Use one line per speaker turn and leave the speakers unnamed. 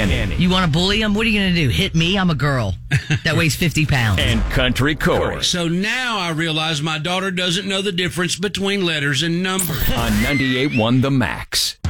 Kenny.
You want to bully him? What are you going to do? Hit me? I'm a girl that weighs 50 pounds.
And Country Corey.
So now I realize my daughter doesn't know the difference between letters and numbers.
On 98.1 The Max.